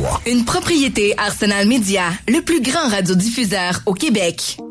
102.3. Une propriété Arsenal Média, le plus grand radiodiffuseur au Québec.